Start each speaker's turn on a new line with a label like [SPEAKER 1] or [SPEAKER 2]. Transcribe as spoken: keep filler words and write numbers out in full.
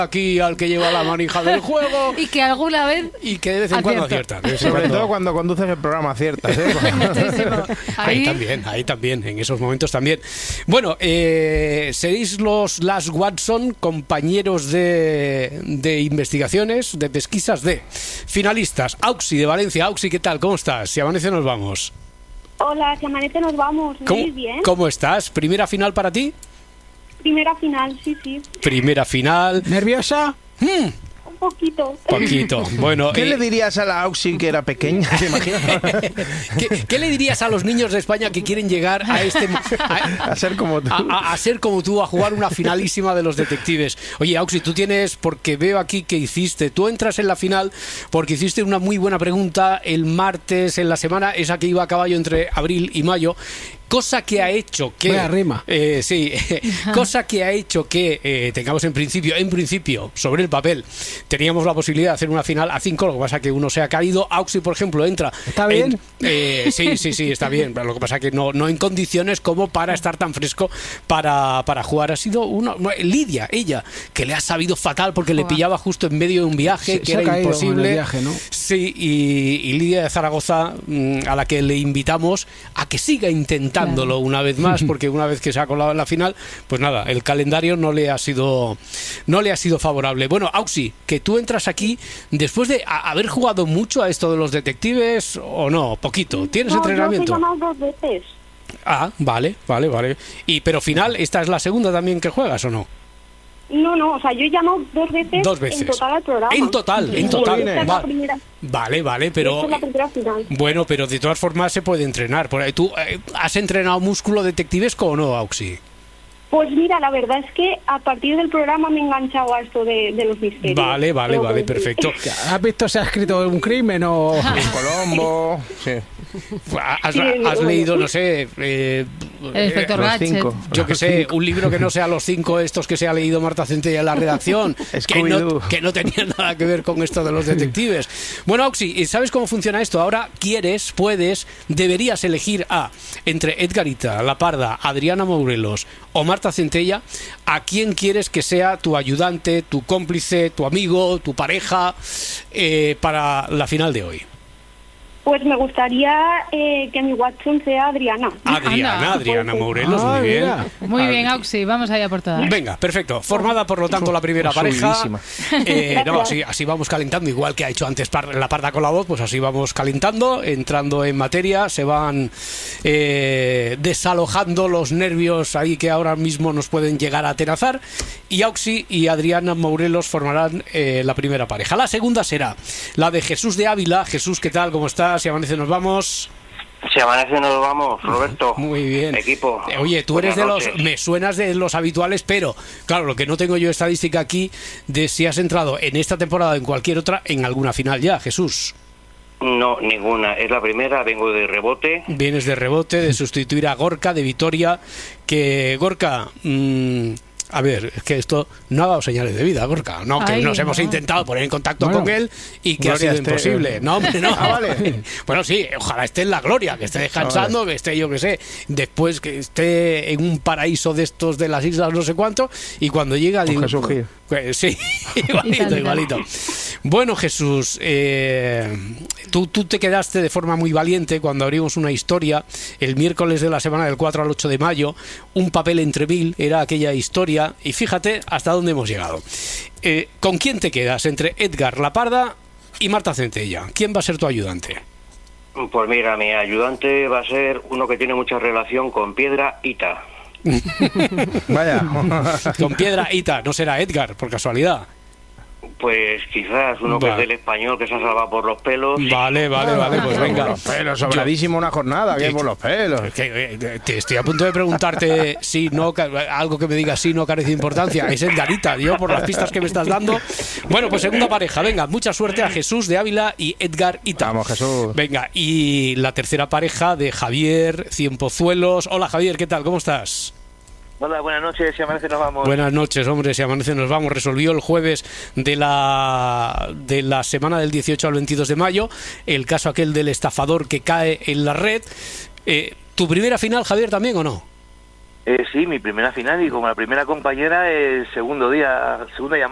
[SPEAKER 1] aquí al que lleva la manija del juego.
[SPEAKER 2] Y que alguna vez...
[SPEAKER 1] Y que de vez en
[SPEAKER 2] acierta.
[SPEAKER 1] cuando aciertan.
[SPEAKER 3] Sobre todo cuando conduces el programa aciertas, ¿eh?
[SPEAKER 1] Ahí, ahí también, ahí también, en esos momentos también. Bueno, eh, seréis los Las Watson, compañeros de, de investigaciones, de pesquisas de finalistas. Auxi de Valencia. Auxi, ¿qué tal? ¿Cómo estás? Si amanece nos vamos.
[SPEAKER 4] Hola, si amanece nos vamos.
[SPEAKER 1] ¿Cómo,
[SPEAKER 4] Muy bien.
[SPEAKER 1] ¿Cómo estás? ¿Primera final para ti?
[SPEAKER 4] Primera final, sí, sí.
[SPEAKER 1] Primera final.
[SPEAKER 3] ¿Nerviosa?
[SPEAKER 1] Hmm.
[SPEAKER 4] Un poquito.
[SPEAKER 1] Poquito. Bueno,
[SPEAKER 3] ¿Qué
[SPEAKER 1] eh,
[SPEAKER 3] le dirías a la Auxi que era pequeña? ¿Te imaginas?
[SPEAKER 1] ¿qué, ¿Qué le dirías a los niños de España que quieren llegar a este a,
[SPEAKER 3] A ser como tú.
[SPEAKER 1] a, a- a ser como tú, a jugar una finalísima de los detectives? Oye, Auxi, tú tienes, porque veo aquí que hiciste, tú entras en la final porque hiciste una muy buena pregunta el martes en la semana, esa que iba a caballo entre abril y mayo. Cosa que ha hecho que...
[SPEAKER 3] Vaya rima.
[SPEAKER 1] Eh, sí, cosa que ha hecho que eh, tengamos en principio, en principio, sobre el papel, teníamos la posibilidad de hacer una final a cinco, lo que pasa que uno se ha caído. Auxi, por ejemplo, entra...
[SPEAKER 3] ¿Está bien?
[SPEAKER 1] en- eh, sí, sí, sí, está bien, pero lo que pasa que no, no en condiciones como para estar tan fresco para, para jugar. Ha sido una... Lidia, ella, que le ha sabido fatal porque le
[SPEAKER 2] Joder.
[SPEAKER 1] pillaba justo en medio de un viaje,
[SPEAKER 3] Se-
[SPEAKER 1] que
[SPEAKER 3] se ha
[SPEAKER 1] era
[SPEAKER 3] caído
[SPEAKER 1] imposible.
[SPEAKER 3] en el viaje, ¿no?
[SPEAKER 1] Sí, y, y Lidia de Zaragoza, mm, a la que le invitamos a que siga intentándolo
[SPEAKER 2] Claro.
[SPEAKER 1] una vez más, porque una vez que se ha colado en la final, pues nada, el calendario no le ha sido no le ha sido favorable. Bueno, Auxi, que tú entras aquí después de a- haber jugado mucho a esto de los detectives o no, poquito. ¿Tienes
[SPEAKER 4] No, yo
[SPEAKER 1] entrenamiento?
[SPEAKER 4] te he llamado dos veces.
[SPEAKER 1] Ah, vale, vale, vale. Y pero final, ¿esta es la segunda también que juegas o no?
[SPEAKER 4] No, no, o sea, yo he llamado dos veces,
[SPEAKER 1] Dos veces.
[SPEAKER 4] en total al programa.
[SPEAKER 1] En total, en
[SPEAKER 4] Y
[SPEAKER 1] total.
[SPEAKER 4] esta es la
[SPEAKER 1] Va-
[SPEAKER 4] primera,
[SPEAKER 1] Vale, vale,
[SPEAKER 4] esta
[SPEAKER 1] pero
[SPEAKER 4] es la primera final.
[SPEAKER 1] bueno, pero de todas formas se puede entrenar. Por ahí, ¿tú eh, has entrenado músculo detectivesco o no, Auxi?
[SPEAKER 4] Pues mira, la verdad es que a partir del programa me he enganchado a esto de, de los misterios.
[SPEAKER 1] Vale, vale,
[SPEAKER 4] Tengo
[SPEAKER 1] vale,
[SPEAKER 4] que decir.
[SPEAKER 1] perfecto.
[SPEAKER 3] ¿Has visto si ha escrito un crimen o en Colombo? Sí.
[SPEAKER 1] Has,
[SPEAKER 4] Sí,
[SPEAKER 1] has
[SPEAKER 4] bueno.
[SPEAKER 1] leído, no sé, eh,
[SPEAKER 2] El inspector
[SPEAKER 3] Los
[SPEAKER 2] Gadget.
[SPEAKER 3] cinco.
[SPEAKER 1] yo que sé, un libro que no sea los cinco estos que se ha leído Marta Centella en la redacción, que no,
[SPEAKER 3] Scooby-Doo.
[SPEAKER 1] que no tenía nada que ver con esto de los detectives. Bueno, Auxi, ¿y ¿sabes cómo funciona esto? Ahora quieres, puedes, deberías elegir a, entre Edgarita, La Parda, Adriana Morelos o Marta Centella, a quién quieres que sea tu ayudante, tu cómplice, tu amigo, tu pareja, eh, para la final de hoy.
[SPEAKER 4] Pues me gustaría eh, que mi Watson sea Adriana.
[SPEAKER 1] Adriana,
[SPEAKER 2] Anda.
[SPEAKER 1] Adriana Morelos,
[SPEAKER 3] Ah,
[SPEAKER 1] muy bien.
[SPEAKER 3] mira.
[SPEAKER 2] Muy bien,
[SPEAKER 1] Ah,
[SPEAKER 2] Auxi, vamos allá por todas.
[SPEAKER 1] Venga, perfecto. Formada, por lo tanto, la primera pareja.
[SPEAKER 3] Subidísima.
[SPEAKER 1] Eh, no, así, así vamos calentando, igual que ha hecho antes Par- la Parda con la voz, pues así vamos calentando, entrando en materia, se van eh, desalojando los nervios ahí que ahora mismo nos pueden llegar a atenazar. Y Auxi y Adriana Morelos formarán eh, la primera pareja. La segunda será la de Jesús de Ávila. Jesús, ¿qué tal? ¿Cómo estás? Si amanece nos vamos.
[SPEAKER 5] Si amanece nos vamos, Roberto.
[SPEAKER 1] Muy bien.
[SPEAKER 5] Equipo.
[SPEAKER 1] Eh, Oye, tú eres de
[SPEAKER 5] Buenas
[SPEAKER 1] los...
[SPEAKER 5] noches.
[SPEAKER 1] Me suenas de los habituales, pero claro, lo que no tengo yo estadística aquí de si has entrado en esta temporada o en cualquier otra en alguna final ya, Jesús.
[SPEAKER 5] No, ninguna. Es la primera, vengo de rebote.
[SPEAKER 1] Vienes de rebote, de sustituir a Gorka, de Vitoria, que Gorka... mm, a ver, es que esto no ha dado señales de vida, Gorka. No, que
[SPEAKER 2] Ay,
[SPEAKER 1] nos hemos
[SPEAKER 2] no.
[SPEAKER 1] intentado poner en contacto
[SPEAKER 3] Bueno,
[SPEAKER 1] con él y que ha
[SPEAKER 3] gloria
[SPEAKER 1] sido
[SPEAKER 3] esté.
[SPEAKER 1] imposible. No, hombre, no.
[SPEAKER 3] Ah, vale.
[SPEAKER 1] Bueno, sí, ojalá esté en la gloria, que esté descansando, que esté, yo que sé, después que esté en un paraíso de estos de las islas no sé cuánto, y cuando llega...
[SPEAKER 3] Con
[SPEAKER 1] digo,
[SPEAKER 3] Jesús Gil.
[SPEAKER 1] pues, sí,
[SPEAKER 2] Y
[SPEAKER 1] igualito,
[SPEAKER 2] tal, y
[SPEAKER 1] igualito. Bueno, Jesús, eh, tú, tú te quedaste de forma muy valiente cuando abrimos una historia el miércoles de la semana del cuatro al ocho de mayo. Un papel entre mil era aquella historia, y fíjate hasta dónde hemos llegado. Eh, ¿Con quién te quedas? Entre Edgar La Parda y Marta Centella. ¿Quién va a ser tu ayudante?
[SPEAKER 5] Pues mira, mi ayudante va a ser uno que tiene mucha relación con Piedra Ita.
[SPEAKER 3] Vaya.
[SPEAKER 1] Con Piedra Ita, no será Edgar, por casualidad.
[SPEAKER 5] Pues quizás uno que
[SPEAKER 1] Vale.
[SPEAKER 5] es del español, que se ha salvado por los pelos.
[SPEAKER 1] Vale, vale, vale, pues
[SPEAKER 3] Por
[SPEAKER 1] venga.
[SPEAKER 3] los pelos, sobradísima una jornada, que
[SPEAKER 1] Sí.
[SPEAKER 3] por los pelos.
[SPEAKER 1] Es que, eh, te estoy a punto de preguntarte si no, ca- algo que me diga si no carece de importancia. Es Edgarita, yo por las pistas que me estás dando. Bueno, pues segunda pareja, venga, mucha suerte a Jesús de Ávila y Edgar Ita.
[SPEAKER 3] Vamos, Jesús.
[SPEAKER 1] Venga, y la tercera pareja de Javier Cienpozuelos. Hola Javier, ¿qué tal? ¿Cómo estás?
[SPEAKER 6] Hola, buenas noches, si amanece nos vamos.
[SPEAKER 1] Buenas noches, hombre, si amanece nos vamos. Resolvió el jueves de la de la semana del dieciocho al veintidós de mayo el caso aquel del estafador que cae en la red. Eh, ¿Tu primera final, Javier, también o no?
[SPEAKER 6] Eh, sí, mi primera final y como la primera compañera, el segundo día, segunda llamada.